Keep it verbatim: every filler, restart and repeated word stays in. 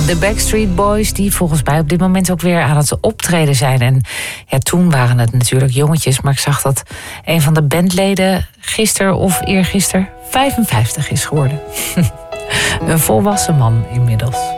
De Backstreet Boys, die volgens mij op dit moment ook weer aan het optreden zijn. En ja, toen waren het natuurlijk jongetjes, maar ik zag dat een van de bandleden gisteren of eergisteren vijfenvijftig is geworden. Een volwassen man inmiddels.